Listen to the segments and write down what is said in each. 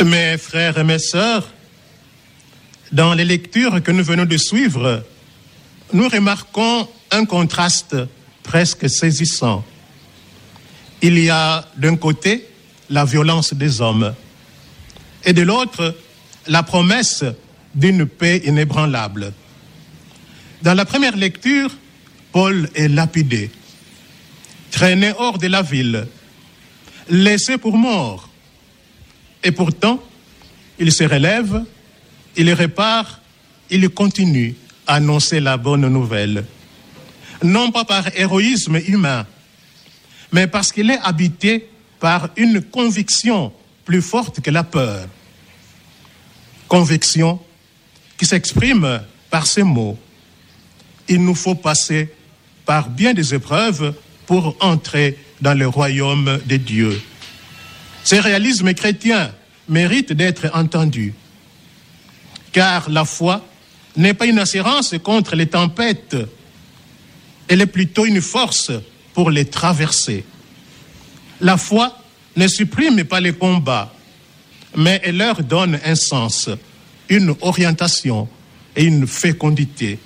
Mes frères et mes sœurs, dans les lectures que nous venons de suivre, nous remarquons un contraste presque saisissant. Il y a d'un côté la violence des hommes et de l'autre la promesse d'une paix inébranlable. Dans la première lecture, Paul est lapidé, traîné hors de la ville, laissé pour mort. Et pourtant, il se relève, il répare, il continue à annoncer la bonne nouvelle. Non pas par héroïsme humain, mais parce qu'il est habité par une conviction plus forte que la peur. Conviction qui s'exprime par ces mots. Il nous faut passer par bien des épreuves pour entrer dans le royaume de Dieu. Ce réalisme chrétien mérite d'être entendu, car la foi n'est pas une assurance contre les tempêtes, elle est plutôt une force pour les traverser. La foi ne supprime pas les combats, mais elle leur donne un sens, une orientation et une fécondité.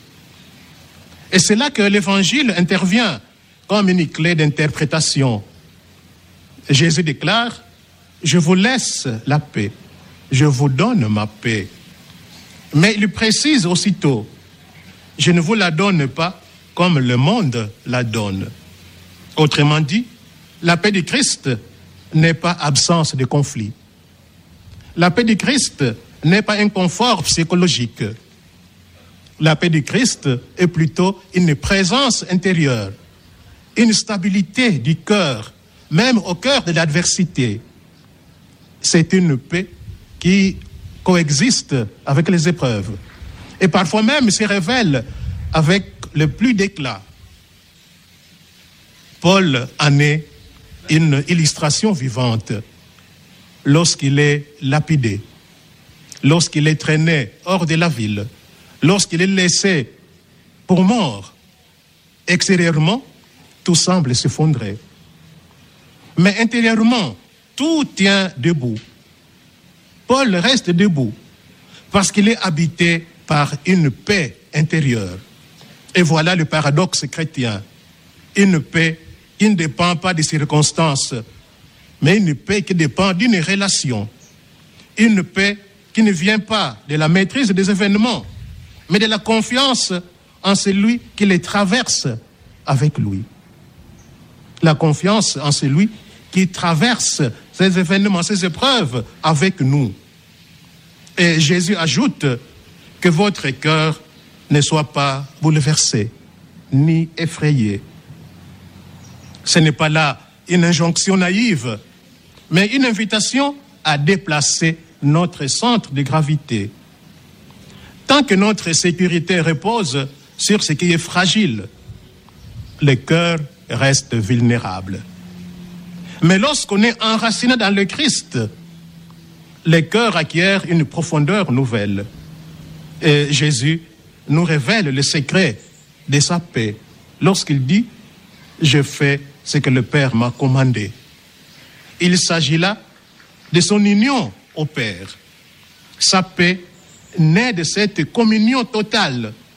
Et c'est là que l'Évangile intervient comme une clé d'interprétation. Jésus déclare: « Je vous laisse la paix, je vous donne ma paix. » Mais il précise aussitôt: « Je ne vous la donne pas comme le monde la donne. » Autrement dit, la paix du Christ n'est pas absence de conflit. La paix du Christ n'est pas un confort psychologique. La paix du Christ est plutôt une présence intérieure, une stabilité du cœur, même au cœur de l'adversité. C'est une paix qui coexiste avec les épreuves et parfois même se révèle avec le plus d'éclat. Paul en est une illustration vivante lorsqu'il est lapidé, lorsqu'il est traîné hors de la ville, lorsqu'il est laissé pour mort. Extérieurement, tout semble s'effondrer. Mais intérieurement, tout tient debout. Paul reste debout parce qu'il est habité par une paix intérieure. Et voilà le paradoxe chrétien. Une paix qui ne dépend pas des circonstances, mais une paix qui dépend d'une relation. Une paix qui ne vient pas de la maîtrise des événements, mais de la confiance en celui qui les traverse avec lui. La confiance en celui qui traverse ces événements, ces épreuves avec nous. Et Jésus ajoute que votre cœur ne soit pas bouleversé, ni effrayé. Ce n'est pas là une injonction naïve, mais une invitation à déplacer notre centre de gravité. Tant que notre sécurité repose sur ce qui est fragile, le cœur reste vulnérable. Mais lorsqu'on est enraciné dans le Christ, le cœur acquiert une profondeur nouvelle. Et Jésus nous révèle le secret de sa paix lorsqu'il dit « Je fais ce que le Père m'a commandé ». Il s'agit là de son union au Père. Sa paix naît de cette communion totale